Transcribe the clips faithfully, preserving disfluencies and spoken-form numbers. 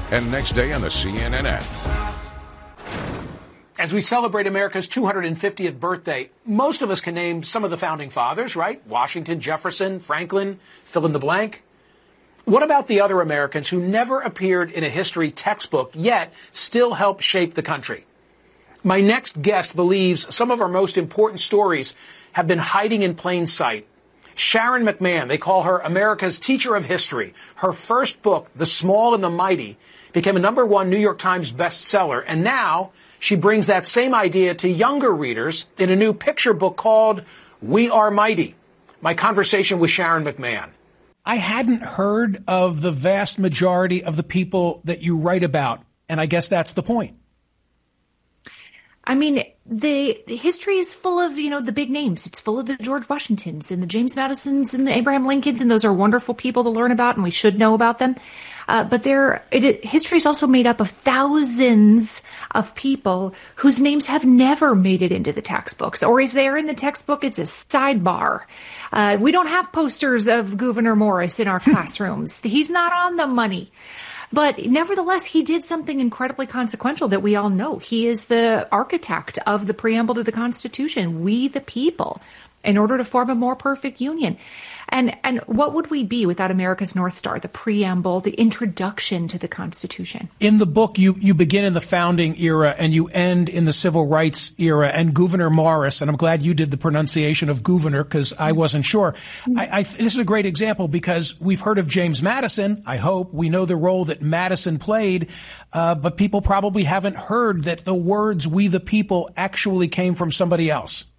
and next day on the C N N app. As we celebrate America's two hundred fiftieth birthday, most of us can name some of the founding fathers, right? Washington, Jefferson, Franklin, fill in the blank. What about the other Americans who never appeared in a history textbook, yet still helped shape the country? My next guest believes some of our most important stories have been hiding in plain sight. Sharon McMahon, they call her America's teacher of history. Her first book, The Small and the Mighty, became a number one New York Times bestseller, and now she brings that same idea to younger readers in a new picture book called We Are Mighty. My conversation with Sharon McMahon. I hadn't heard of the vast majority of the people that you write about, and I guess that's the point. I mean, the, the history is full of, you know, the big names. It's full of the George Washingtons and the James Madisons and the Abraham Lincolns, and those are wonderful people to learn about, and we should know about them. Uh, but there, it, it, history is also made up of thousands of people whose names have never made it into the textbooks, or if they're in the textbook, it's a sidebar. Uh, we don't have posters of Gouverneur Morris in our classrooms. He's not on the money. But nevertheless, he did something incredibly consequential that we all know. He is the architect of the preamble to the Constitution, we the people, in order to form a more perfect union. And and what would we be without America's North Star, the preamble, the introduction to the Constitution? In the book, you, you begin in the founding era and you end in the civil rights era. And Gouverneur Morris, and I'm glad you did the pronunciation of Gouverneur because I wasn't sure. I, I, this is a great example because we've heard of James Madison. I hope we know the role that Madison played, uh, but people probably haven't heard that the words "we the people" actually came from somebody else.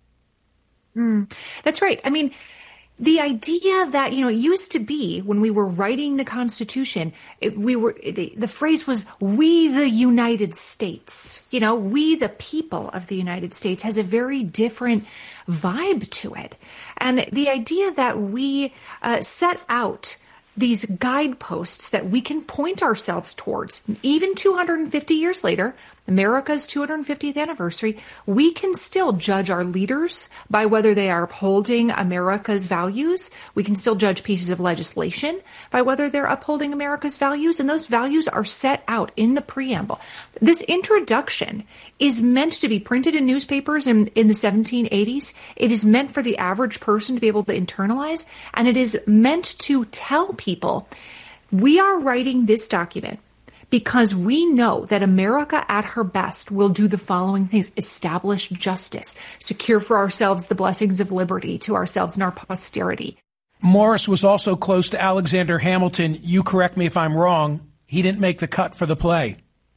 Mm, that's right. I mean, the idea that, you know, it used to be when we were writing the Constitution, it, we were, the, the phrase was, we the United States, you know, we the people of the United States has a very different vibe to it. And the idea that we uh, set out these guideposts that we can point ourselves towards, even two hundred fifty years later, America's two hundred fiftieth anniversary, we can still judge our leaders by whether they are upholding America's values. We can still judge pieces of legislation by whether they're upholding America's values, and those values are set out in the preamble. This introduction is meant to be printed in newspapers in, in the seventeen eighties. It is meant for the average person to be able to internalize, and it is meant to tell people, we are writing this document because we know that America at her best will do the following things: establish justice, secure for ourselves the blessings of liberty to ourselves and our posterity. Morris was also close to Alexander Hamilton. You correct me if I'm wrong. He didn't make the cut for the play.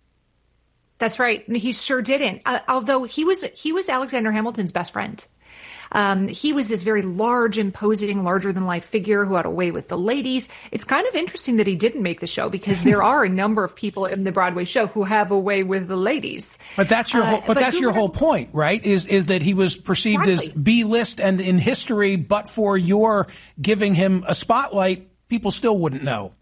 That's right. He sure didn't. Uh, although he was, he was Alexander Hamilton's best friend. Um, he was this very large, imposing, larger-than-life figure who had a way with the ladies. It's kind of interesting that he didn't make the show because there are a number of people in the Broadway show who have a way with the ladies. But that's your, uh, whole, but, but that's your whole point, right? Is is that he was perceived exactly. as B-list and in history, but for your giving him a spotlight, people still wouldn't know.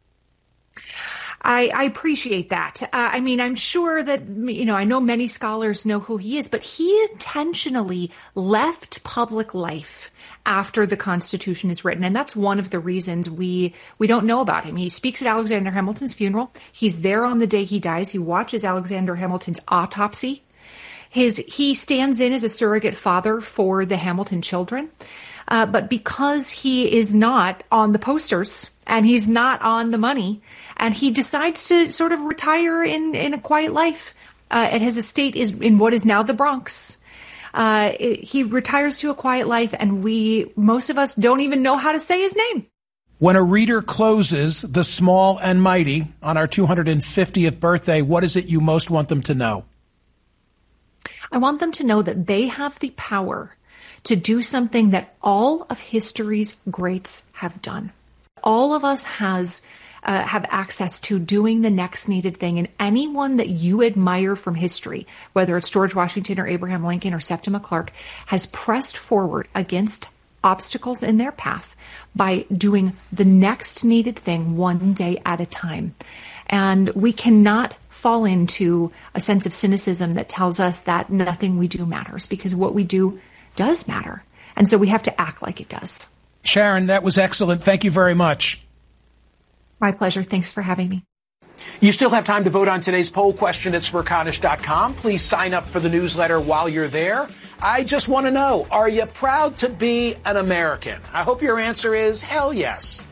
I, I appreciate that. Uh, I mean, I'm sure that, you know, I know many scholars know who he is, but he intentionally left public life after the Constitution is written. And that's one of the reasons we, we don't know about him. He speaks at Alexander Hamilton's funeral. He's there on the day he dies. He watches Alexander Hamilton's autopsy. His, he stands in as a surrogate father for the Hamilton children. Uh, but because he is not on the posters and he's not on the money, and he decides to sort of retire in, in a quiet life, uh, and his estate is in what is now the Bronx. Uh, it, he retires to a quiet life, and we, most of us, don't even know how to say his name. When a reader closes The Small and Mighty on our two hundred fiftieth birthday, what is it you most want them to know? I want them to know that they have the power to do something that all of history's greats have done. All of us has uh, have access to doing the next needed thing, and anyone that you admire from history, whether it's George Washington or Abraham Lincoln or Septima Clark, has pressed forward against obstacles in their path by doing the next needed thing one day at a time. And we cannot fall into a sense of cynicism that tells us that nothing we do matters, because what we do does matter. And so we have to act like it does. Sharon, that was excellent. Thank you very much. My pleasure. Thanks for having me. You still have time to vote on today's poll question at Smerconish dot com. Please sign up for the newsletter while you're there. I just want to know, are you proud to be an American? I hope your answer is hell yes.